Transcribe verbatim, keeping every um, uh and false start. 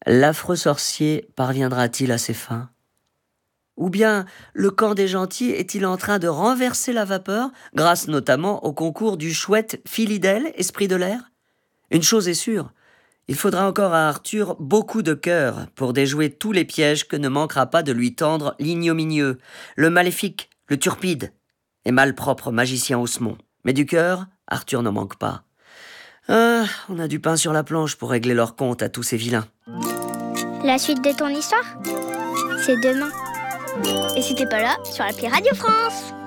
L'affreux sorcier parviendra-t-il à ses fins ? Ou bien le camp des gentils est-il en train de renverser la vapeur, grâce notamment au concours du chouette Philidèle, esprit de l'air ? Une chose est sûre, il faudra encore à Arthur beaucoup de cœur pour déjouer tous les pièges que ne manquera pas de lui tendre l'ignominieux, le maléfique, le turpide et malpropre magicien Osmond. Mais du cœur, Arthur n'en manque pas. Ah, on a du pain sur la planche pour régler leur compte à tous ces vilains. La suite de ton histoire, c'est demain. Et si t'es pas là, sur l'appli Radio France.